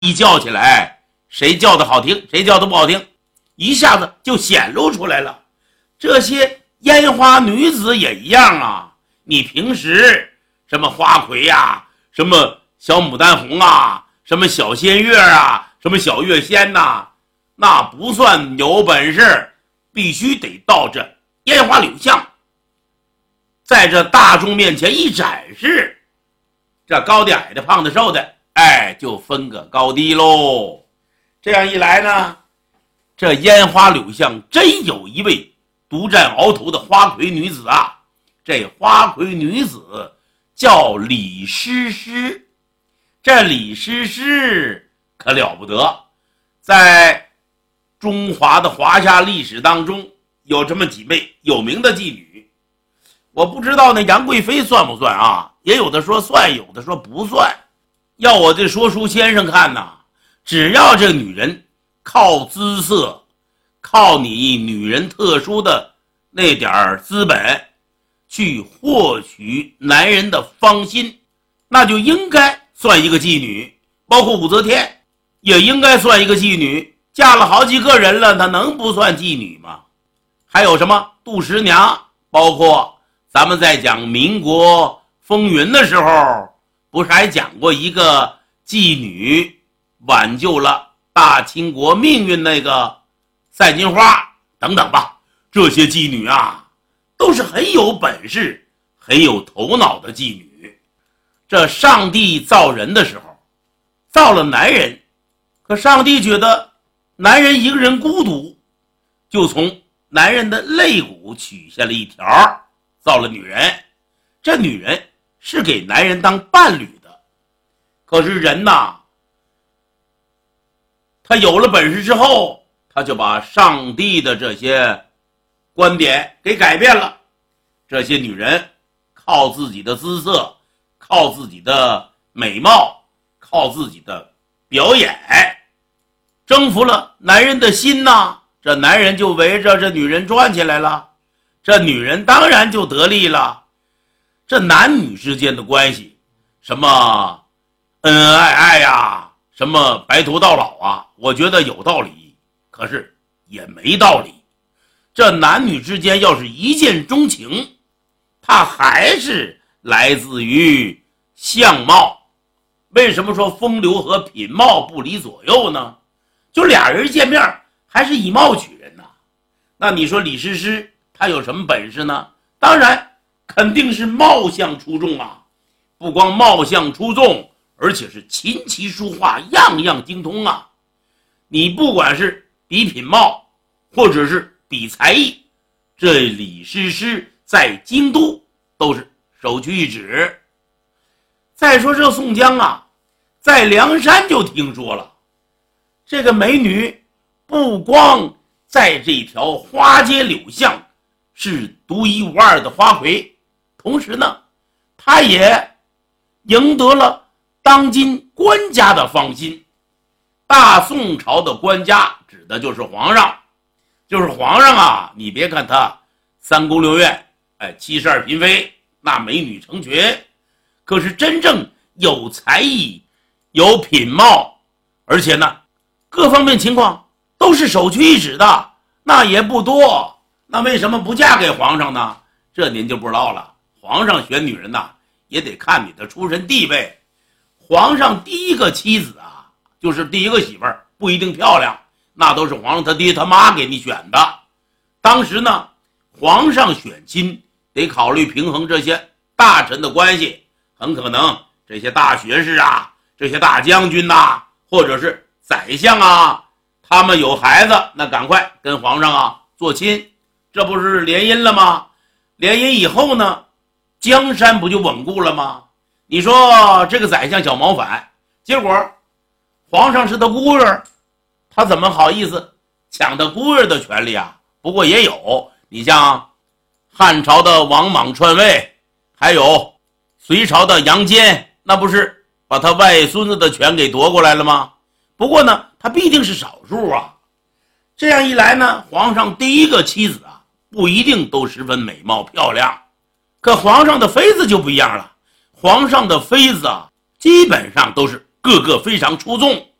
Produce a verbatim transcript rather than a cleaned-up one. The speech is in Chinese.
一叫起来，谁叫的好听，谁叫的不好听，一下子就显露出来了。这些烟花女子也一样啊，你平时什么花魁呀、啊，什么小牡丹红啊，什么小仙月啊，什么小月仙呐、啊，那不算有本事，必须得到这烟花柳巷，在这大众面前一展示，这高的矮的胖的瘦的，哎，就分个高低喽。这样一来呢，这烟花柳巷真有一位独占鳌头的花魁女子啊。这花魁女子叫李师师，这李师师可了不得，在中华的华夏历史当中有这么几位有名的妓女。我不知道那杨贵妃算不算啊，也有的说算，有的说不算。要我这说书先生看呐，只要这女人靠姿色，靠你女人特殊的那点资本去获取男人的芳心，那就应该算一个妓女。包括武则天也应该算一个妓女，嫁了好几个人了，她能不算妓女吗？还有什么杜十娘，包括咱们在讲民国风云的时候，不是还讲过一个妓女挽救了大清国命运那个赛金花等等吧。这些妓女啊，都是很有本事很有头脑的妓女。这上帝造人的时候造了男人，可上帝觉得男人一个人孤独，就从男人的肋骨取下了一条，造了女人。这女人是给男人当伴侣的。可是人呐，他有了本事之后，他就把上帝的这些观点给改变了。这些女人靠自己的姿色，靠自己的美貌，靠自己的表演，征服了男人的心呐，这男人就围着这女人转起来了，这女人当然就得利了。这男女之间的关系，什么恩恩爱爱呀，什么白头到老啊，我觉得有道理，可是也没道理。这男女之间要是一见钟情，它还是来自于相貌。为什么说风流和品貌不离左右呢？就俩人见面还是以貌取人呐、啊。那你说李师师他有什么本事呢？当然肯定是貌相出众啊，不光貌相出众，而且是琴棋书画样样精通啊。你不管是比品貌或者是比才艺，这李师师在京都都是首屈一指。再说这宋江啊，在梁山就听说了这个美女，不光在这条花街柳巷是独一无二的花魁，同时呢，她也赢得了当今官家的芳心。大宋朝的官家指的就是皇上，就是皇上啊，你别看他三宫六院，哎，七十二嫔妃，那美女成群，可是真正有才艺有品貌，而且呢各方面情况都是首屈一指的，那也不多。那为什么不嫁给皇上呢？这您就不知道了。皇上选女人呐，也得看你的出身地位。皇上第一个妻子啊，就是第一个媳妇儿，不一定漂亮，那都是皇上他爹他妈给你选的。当时呢，皇上选亲得考虑平衡这些大臣的关系，很可能这些大学士啊，这些大将军呐、啊，或者是宰相啊，他们有孩子，那赶快跟皇上啊做亲，这不是联姻了吗？联姻以后呢，江山不就稳固了吗？你说这个宰相小毛反，结果皇上是他姑爷，他怎么好意思抢他姑爷的权利啊？不过也有，你像汉朝的王莽篡位，还有隋朝的杨坚，那不是把他外孙子的权给夺过来了吗？不过呢，他必定是少数啊。这样一来呢，皇上第一个妻子啊，不一定都十分美貌漂亮。可皇上的妃子就不一样了，皇上的妃子啊，基本上都是个个非常出众。